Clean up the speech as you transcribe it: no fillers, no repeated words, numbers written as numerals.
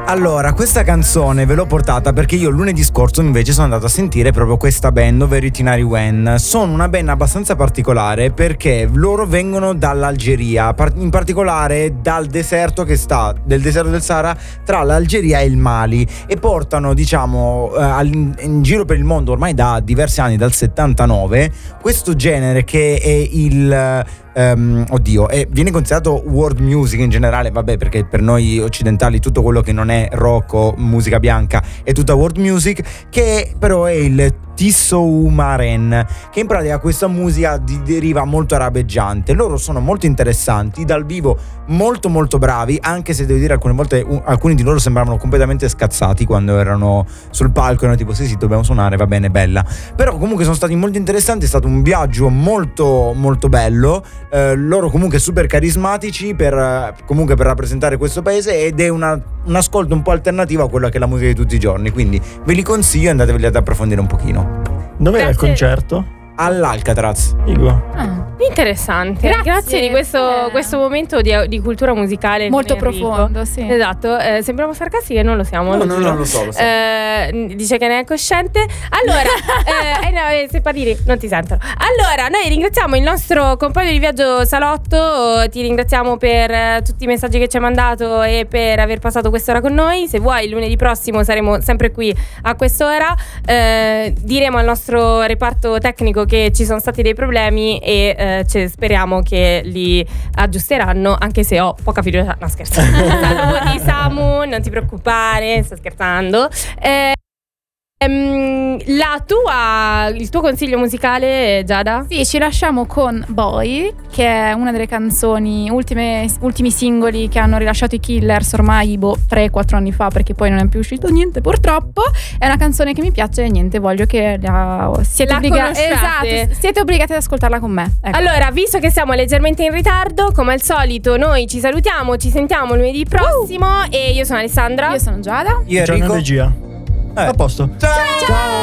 Allora, questa canzone ve l'ho portata perché io lunedì scorso invece sono andato a sentire proprio questa band, ovvero i Tinari Wen. Sono una band abbastanza particolare perché loro vengono dall'Algeria, in particolare dal deserto del deserto del Sahara tra l'Algeria e il Mali, e portano, diciamo, in giro per il mondo ormai da diversi anni, dal 79, questo genere che è il... viene considerato world music in generale, vabbè, perché per noi occidentali tutto quello che non è rock o musica bianca è tutta world music, che però è il Tissoumaren, che in pratica questa musica di deriva molto arabeggiante. Loro sono molto interessanti, dal vivo molto molto bravi, anche se devo dire alcune volte alcuni di loro sembravano completamente scazzati quando erano sul palco, erano tipo sì dobbiamo suonare, va bene, bella. Però comunque sono stati molto interessanti, è stato un viaggio molto molto bello. Loro comunque super carismatici per rappresentare questo paese, ed è un ascolto un po' alternativo a quella che è la musica di tutti i giorni, quindi ve li consiglio, andateveli ad approfondire un pochino. Dove era il concerto? All'Alcatraz. Interessante. Grazie di questo momento di cultura musicale molto profondo, sì. Esatto, sembriamo sarcastiche, non lo siamo. No, non lo so. Dice che ne è cosciente. Allora, se parli non ti sentono. Allora, noi ringraziamo il nostro compagno di viaggio Salotto, ti ringraziamo per tutti i messaggi che ci hai mandato e per aver passato quest'ora con noi. Se vuoi, lunedì prossimo saremo sempre qui a quest'ora. Diremo al nostro reparto tecnico che ci sono stati dei problemi e speriamo che li aggiusteranno, anche se ho poca fiducia. No, scherzo. Saluti Samu, non ti preoccupare, sto scherzando. Il tuo consiglio musicale, Giada? Sì, ci lasciamo con Boy, che è una delle canzoni ultimi singoli che hanno rilasciato i Killers ormai 3-4 anni fa, perché poi non è più uscito niente purtroppo. È una canzone che mi piace e niente, voglio che siete obbligati ad ascoltarla con me, ecco. Allora, visto che siamo leggermente in ritardo, come al solito noi ci salutiamo, ci sentiamo lunedì prossimo. E io sono Alessandra. Io sono Giada. Io Enrico. Regia. A posto. Ciao.